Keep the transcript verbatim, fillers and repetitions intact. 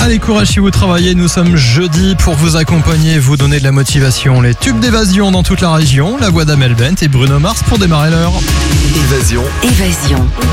Allez, courage si vous travaillez, nous sommes jeudi pour vous accompagner, vous donner de la motivation. Les tubes d'évasion dans toute la région, la voix d'Amel Bent et Bruno Mars pour démarrer l'heure. Évasion. Évasion.